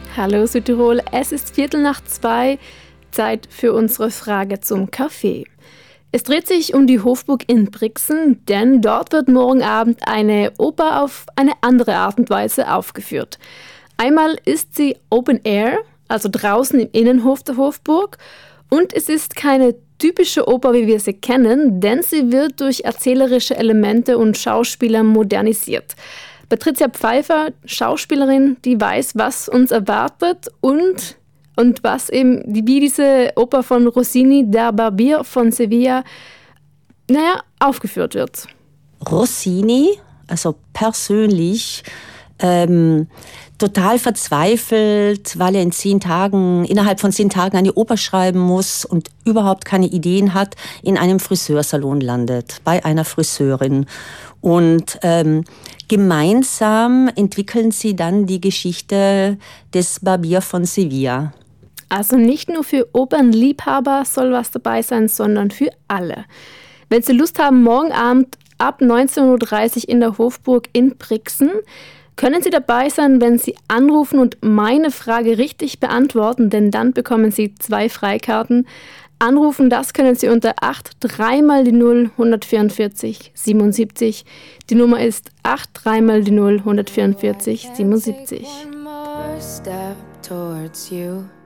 Hallo Südtirol, es ist 1:15, Zeit für unsere Frage zum Kaffee. Es dreht sich um die Hofburg in Brixen, denn dort wird morgen Abend eine Oper auf eine andere Art und Weise aufgeführt. Einmal ist sie Open Air, also draußen im Innenhof der Hofburg, und es ist keine typische Oper, wie wir sie kennen, denn sie wird durch erzählerische Elemente und Schauspieler modernisiert. Patricia Pfeiffer, Schauspielerin, die weiß, was uns erwartet und was eben, wie diese Oper von Rossini, Der Barbier von Sevilla, aufgeführt wird. Rossini, also persönlich, total verzweifelt, weil er innerhalb von 10 Tagen eine Oper schreiben muss und überhaupt keine Ideen hat, in einem Friseursalon landet, bei einer Friseurin. Und gemeinsam entwickeln sie dann die Geschichte des Barbier von Sevilla. Also nicht nur für Opernliebhaber soll was dabei sein, sondern für alle. Wenn Sie Lust haben, morgen Abend ab 19:30 Uhr in der Hofburg in Brixen, können Sie dabei sein, wenn Sie anrufen und meine Frage richtig beantworten, denn dann bekommen Sie 2 Freikarten. Anrufen, das können Sie unter 83 mal die 0 144 77. Die Nummer ist 83 mal die 0 144 77.